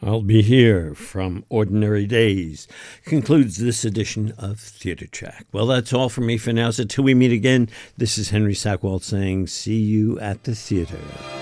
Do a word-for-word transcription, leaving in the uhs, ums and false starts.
I'll Be Here from Ordinary Days concludes this edition of Theater Track. Well, that's all from me for now. So till we meet again, this is Henry Sackwalt saying, see you at the theater.